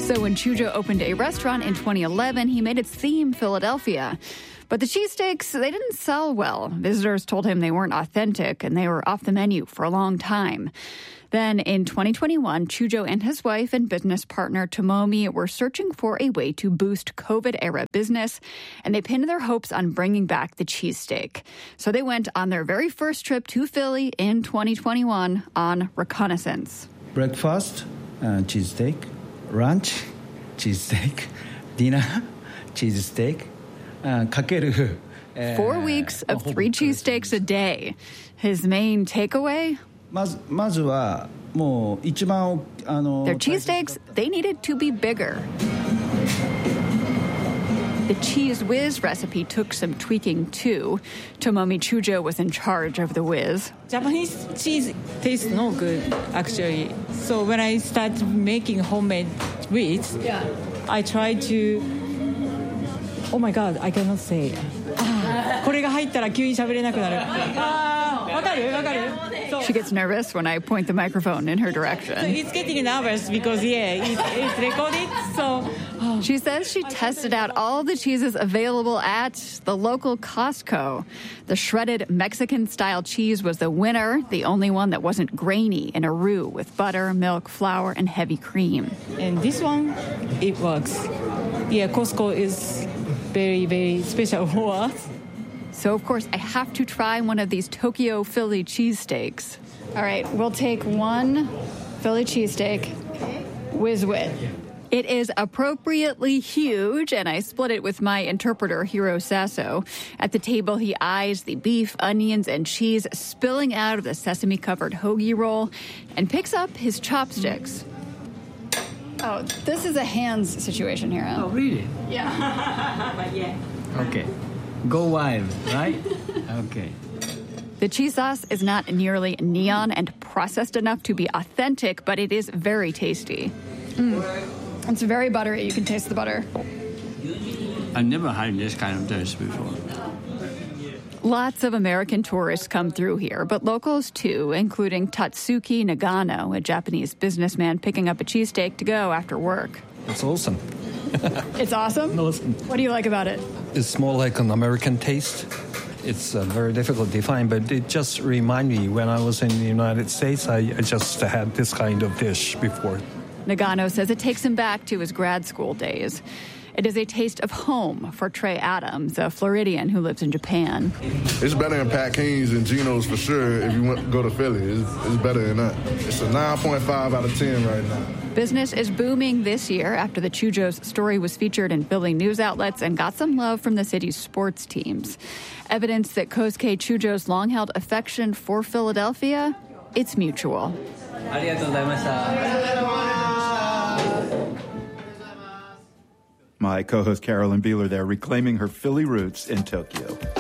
So when Chujo opened a restaurant in 2011, he made its theme Philadelphia. But the cheesesteaks, they didn't sell well. Visitors told him they weren't authentic and they were off the menu for a long time. Then in 2021, Chujo and his wife and business partner Tomomi were searching for a way to boost COVID-era business, and they pinned their hopes on bringing back the cheesesteak. So they went on their very first trip to Philly in 2021 on reconnaissance. Breakfast, cheesesteak. Lunch, cheesesteak. Dinner, cheesesteak. 4 weeks of 3 cheesesteaks a day. His main takeaway? まずはもう一番 Their cheesesteaks, they needed to be bigger. The Cheese Whiz recipe took some tweaking too. Tomomi Chujo was in charge of the whiz. Japanese cheese tastes no good, actually. So when I started making homemade whiz, I tried to... Oh my God, I cannot say. これが入ったら急に喋れなくなる。わかる？わかる？ She gets nervous when I point the microphone in her direction. So it's getting nervous because, it's recorded, so... She says she tested out all the cheeses available at the local Costco. The shredded Mexican-style cheese was the winner, the only one that wasn't grainy in a roux with butter, milk, flour, and heavy cream. And this one, it works. Yeah, Costco is very, very special for us. So, of course, I have to try one of these Tokyo Philly cheesesteaks. All right, we'll take one Philly cheesesteak, whiz-wit. It is appropriately huge, and I split it with my interpreter, Hiro Sasso. At the table, he eyes the beef, onions, and cheese spilling out of the sesame-covered hoagie roll and picks up his chopsticks. Oh, this is a hands situation here. Oh, really? Yeah. But yeah. Okay. Go wild, right? Okay. The cheese sauce is not nearly neon and processed enough to be authentic, but it is very tasty. It's very buttery. You can taste the butter. I've never had this kind of taste before. Lots of American tourists come through here, but locals too, including Tatsuki Nagano, a Japanese businessman picking up a cheesesteak to go after work. It's awesome. It's awesome? Awesome. What do you like about it? It's more like an American taste. It's very difficult to define, but it just reminds me when I was in the United States, I just had this kind of dish before. Nagano says it takes him back to his grad school days. It is a taste of home for Trey Adams, a Floridian who lives in Japan. It's better than Pat King's and Geno's for sure if you want to go to Philly. It's better than that. It's a 9.5 out of 10 right now. Business is booming this year after the Chujo's story was featured in Philly news outlets and got some love from the city's sports teams. Evidence that Kosuke Chujo's long-held affection for Philadelphia, it's mutual. My co-host Carolyn Beeler there, reclaiming her Philly roots in Tokyo.